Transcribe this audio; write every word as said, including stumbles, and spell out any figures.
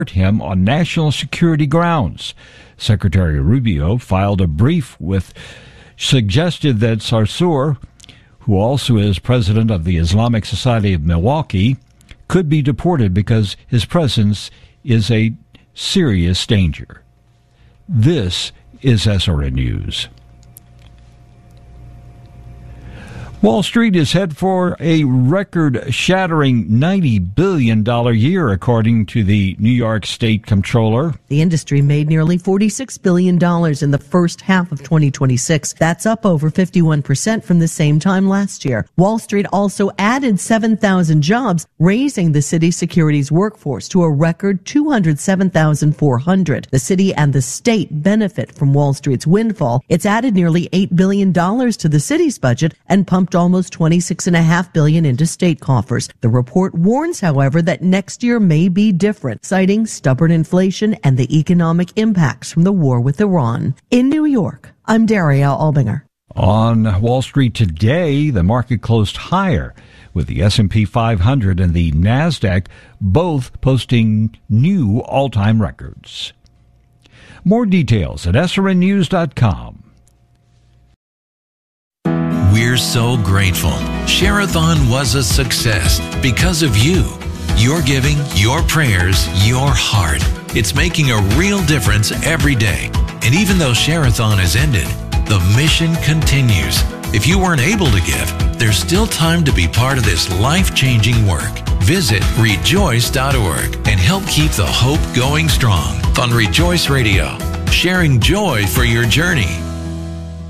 him on national security grounds. Secretary Rubio filed a brief with suggested that Sarsour, who also is president of the Islamic Society of Milwaukee, could be deported because his presence is a serious danger. This is S R N News. Wall Street is head for a record-shattering ninety billion dollars year, according to the New York State Comptroller. The industry made nearly forty-six billion dollars in the first half of twenty twenty-six. That's up over fifty-one percent from the same time last year. Wall Street also added seven thousand jobs, raising the city's securities workforce to a record two hundred seven thousand four hundred. The city and the state benefit from Wall Street's windfall. It's added nearly eight billion dollars to the city's budget and pumped almost twenty-six point five billion dollars into state coffers. The report warns, however, that next year may be different, citing stubborn inflation and the economic impacts from the war with Iran. In New York, I'm Daria Albinger. On Wall Street today, the market closed higher, with the S and P five hundred and the NASDAQ both posting new all-time records. More details at S R N news dot com. We're so grateful. Share-a-thon was a success because of you. Your giving, your prayers, your heart. It's making a real difference every day. And even though Share-a-thon has ended, the mission continues. If you weren't able to give, there's still time to be part of this life-changing work. Visit rejoice dot org and help keep the hope going strong on Rejoice Radio, sharing joy for your journey.